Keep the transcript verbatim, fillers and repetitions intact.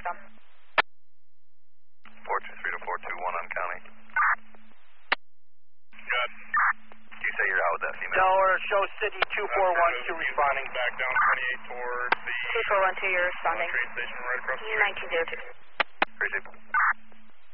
from. four two three to four two one on county. Good. Do you say you're out with that female? Delaware, show City two four one two responding. Back down twenty-eight towards the two four one two, you're responding. train station right across the street. nineteen zero two. Crazy.